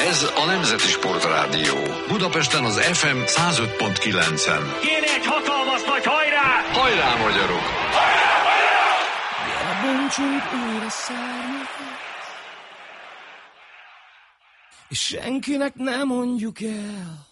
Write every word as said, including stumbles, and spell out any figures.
Ez a Nemzeti Sportrádió. Budapesten az ef em száz öt pont kilencen. Kéne egy hatalmas nagy hajrá! Hajrá, magyarok! Hajrá, hajrá! Gyere, bontsunk újra szárnyakat, és senkinek ne mondjuk el,